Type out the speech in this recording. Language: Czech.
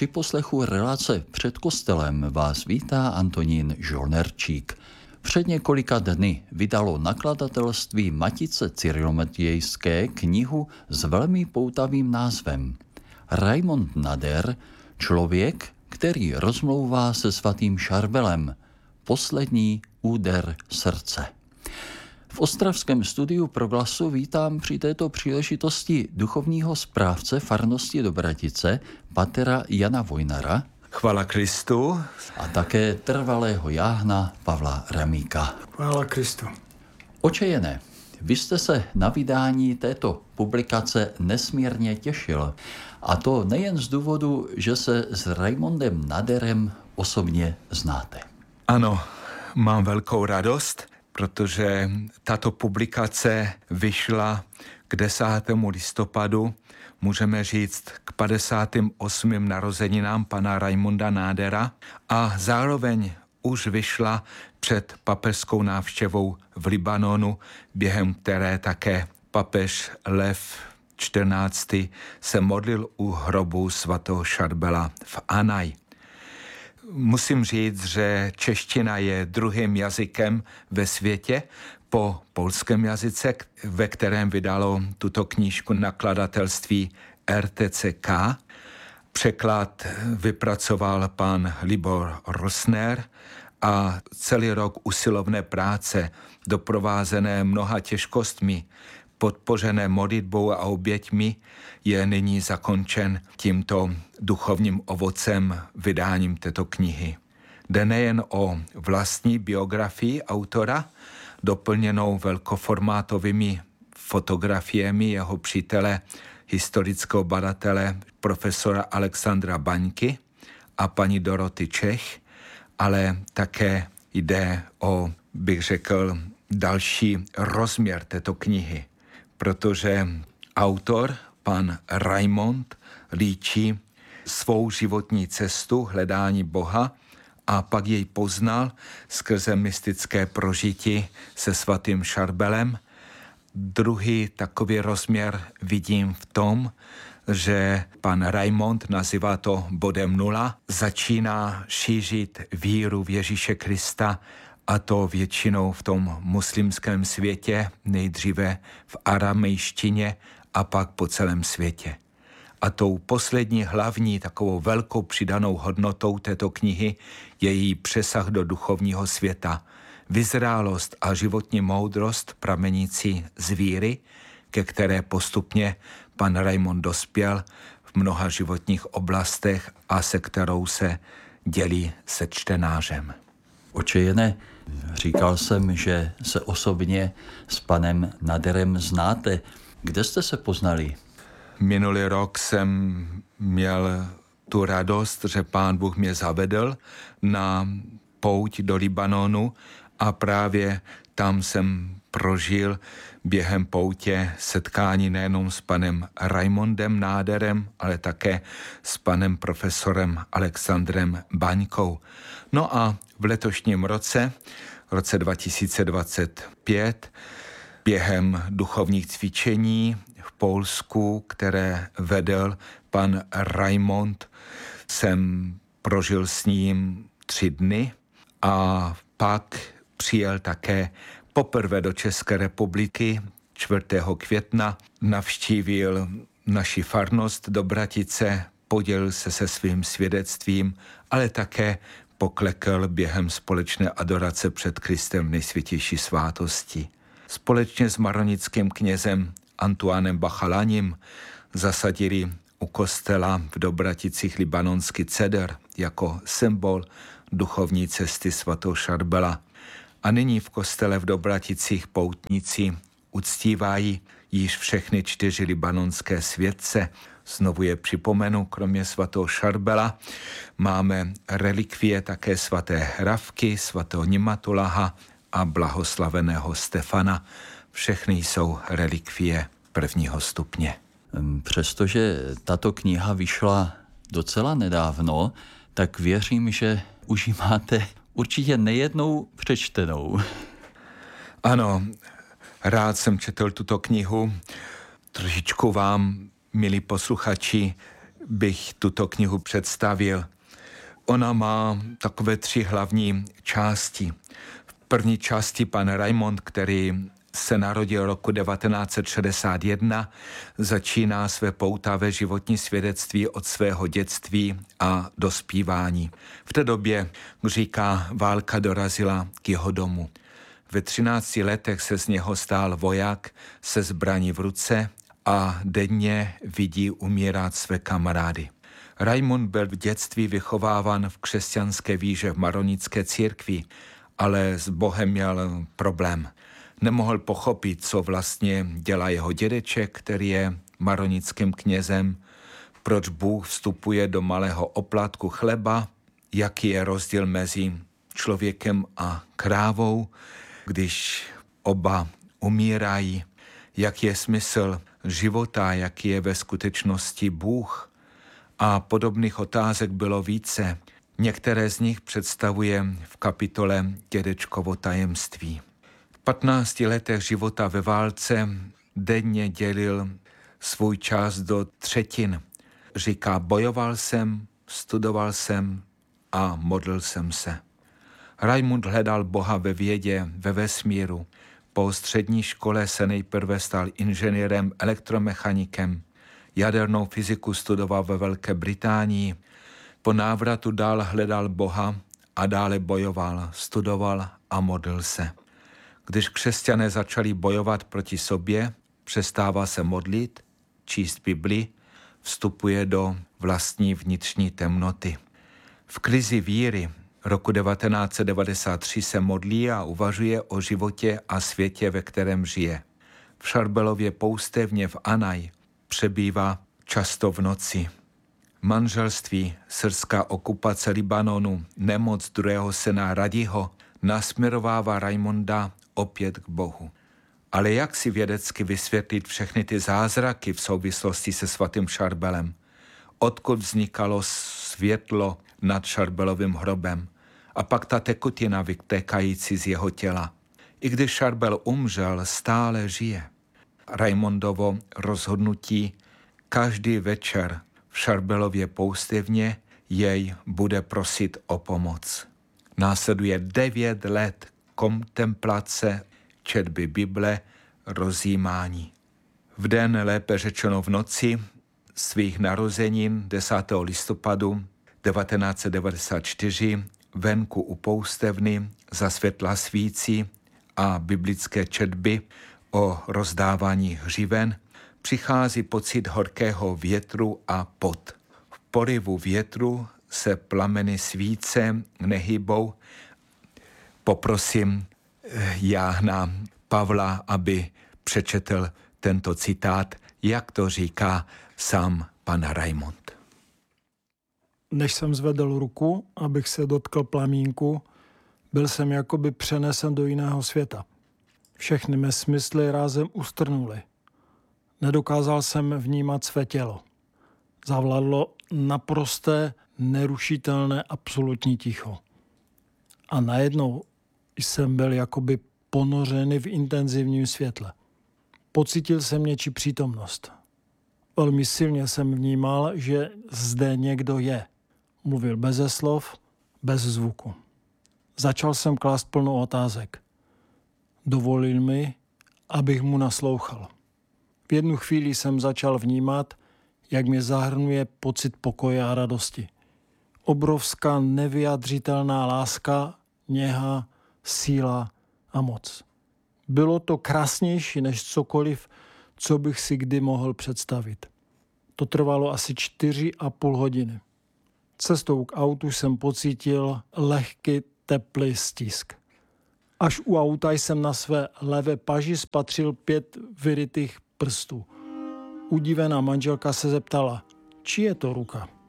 Při poslechu relace Před kostelem vás vítá Antonín Žolnerčík. Před několika dny vydalo nakladatelství Matice Cyrilometějské knihu s velmi poutavým názvem Raimond Nader, člověk, který rozmlouvá se svatým Šarbelem. Poslední úder srdce. V ostravském studiu Proglasu vítám při této příležitosti duchovního správce farnosti Dobratice, patera Jana Vojnara. Chvála Kristu. A také trvalého jáhna Pavla Ramíka. Chvála Kristu. Očejené, vy jste se na vydání této publikace nesmírně těšil. A to nejen z důvodu, že se s Raimondem Naderem osobně znáte. Ano, mám velkou radost, protože tato publikace vyšla k 10. listopadu, můžeme říct k 58. narozeninám pana Raimonda Nadera a zároveň už vyšla před papežskou návštěvou v Libanonu, během které také papež Lev XIV. Se modlil u hrobu svatého Šarbela v Anaj. Musím říct, že čeština je druhým jazykem ve světě po polském jazyce, ve kterém vydalo tuto knížku nakladatelství RTCK. Překlad vypracoval pan Libor Rosner a celý rok usilovné práce, doprovázené mnoha těžkostmi, podpořené modlitbou a oběťmi, je nyní zakončen tímto duchovním ovocem vydáním této knihy. Jde nejen o vlastní biografii autora, doplněnou velkoformátovými fotografiemi jeho přítele, historického badatele, profesora Alexandra Baňky a paní Doroty Čech, ale také jde o, bych řekl, další rozměr této knihy, protože autor, pan Raimond, líčí svou životní cestu hledání Boha a pak jej poznal skrze mystické prožití se svatým Šarbelem. Druhý takový rozměr vidím v tom, že pan Raimond, nazývá to bodem 0, začíná šířit víru v Ježíše Krista, a to většinou v tom muslimském světě, nejdříve v aramejštině a pak po celém světě. A tou poslední hlavní takovou velkou přidanou hodnotou této knihy je její přesah do duchovního světa, vyzrálost a životní moudrost pramenící z víry, ke které postupně pan Raimond dospěl v mnoha životních oblastech a se kterou se dělí se čtenářem. Očejené, říkal jsem, že se osobně s panem Naderem znáte. Kde jste se poznali? Minulý rok jsem měl tu radost, že Pán Bůh mě zavedl na pouť do Libanonu a právě tam jsem prožil během poutě setkání nejenom s panem Raimondem Naderem, ale také s panem profesorem Alexandrem Baňkou. No a v letošním roce 2025, během duchovních cvičení v Polsku, které vedl pan Raimond, jsem prožil s ním 3 dny a pak přijel také poprvé do České republiky 4. května, navštívil naši farnost Dobratice, podělil se svým svědectvím, ale také poklekl během společné adorace před Kristem v nejsvětější svátosti. Společně s maronickým knězem Antoánem Bachalaním zasadili u kostela v Dobraticích libanonský cedr jako symbol duchovní cesty svatého Šarbela. A nyní v kostele v Dobraticích poutníci uctívají již všechny 4 libanonské světce. Znovu je připomenu, kromě svatého Šarbela máme relikvie také svaté Hravky, svatého Nimatulaha a blahoslaveného Stefana. Všechny jsou relikvie 1. stupně. Přestože tato kniha vyšla docela nedávno, tak věřím, že už ji máte určitě nejednou přečtenou. Ano, rád jsem četl tuto knihu. Trošičku vám, milí posluchači, bych tuto knihu představil. Ona má takové 3 hlavní části. V první části pan Raimond, který se narodil roku 1961, začíná své poutavé životní svědectví od svého dětství a dospívání. V té době, říká, válka dorazila k jeho domu. Ve 13 letech se z něho stál voják se zbraní v ruce a denně vidí umírat své kamarády. Raimond byl v dětství vychováván v křesťanské víře v maronické církvi, ale s Bohem měl problém. Nemohl pochopit, co vlastně dělá jeho dědeček, který je maronickým knězem, proč Bůh vstupuje do malého oplatku chleba, jaký je rozdíl mezi člověkem a krávou, když oba umírají, jaký je smysl života, jaký je ve skutečnosti Bůh. A podobných otázek bylo více. Některé z nich představuje v kapitole Dědečkovo tajemství. V 15 letech života ve válce denně dělil svůj čas do 3. Říká, bojoval jsem, studoval jsem a modlil jsem se. Raimund hledal Boha ve vědě, ve vesmíru. Po střední škole se nejprve stal inženýrem, elektromechanikem. Jadernou fyziku studoval ve Velké Británii. Po návratu dál hledal Boha a dále bojoval, studoval a modlil se. Když křesťané začali bojovat proti sobě, přestává se modlit, číst Bibli, vstupuje do vlastní vnitřní temnoty. V krizi víry roku 1993 se modlí a uvažuje o životě a světě, ve kterém žije. V Šarbelově poustevně v Anaj přebývá často v noci. Manželství, syrská okupace Libanonu, nemoc druhého syna Radiho nasměrovává Raimonda opět k Bohu. Ale jak si vědecky vysvětlit všechny ty zázraky v souvislosti se svatým Šarbelem? Odkud vznikalo světlo nad Šarbelovým hrobem? A pak ta tekutina vytékající z jeho těla. I když Šarbel umřel, stále žije. Raimondovo rozhodnutí každý večer v Šarbelově poustevně jej bude prosit o pomoc. Následuje 9 let kontemplace, četby Bible, rozjímání. V den, lépe řečeno v noci svých narozenin 10. listopadu 1994 venku u poustevny za světla svící a biblické četby o rozdávání hřiven přichází pocit horkého větru a pot. V poryvu větru se plameny svíce nehybou. Poprosím Jáhna Pavla, aby přečetl tento citát, jak to říká sám pan Raimond. Než jsem zvedl ruku, abych se dotkl plamínku, byl jsem jakoby přenesen do jiného světa. Všechny mé smysly rázem ustrnuly. Nedokázal jsem vnímat své tělo. Zavládlo naprosté, nerušitelné, absolutní ticho. A najednou jsem byl jakoby ponořený v intenzivním světle. Pocítil jsem něčí přítomnost. Velmi silně jsem vnímal, že zde někdo je. Mluvil beze slov, bez zvuku. Začal jsem klást plno otázek. Dovolil mi, abych mu naslouchal. V jednu chvíli jsem začal vnímat, jak mě zahrnuje pocit pokoje a radosti. Obrovská nevyjadřitelná láska, něha, síla a moc. Bylo to krásnější než cokoliv, co bych si kdy mohl představit. To trvalo asi 4,5 hodiny. Cestou k autu jsem pocítil lehký teplý stisk. Až u auta jsem na své levé paži spatřil 5 vyrytých prstů. Udivená manželka se zeptala, čí je to ruka.